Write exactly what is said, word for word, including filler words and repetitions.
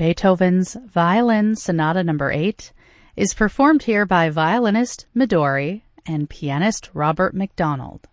Beethoven's Violin Sonata Number eight is performed here by violinist Midori and pianist Robert McDonald.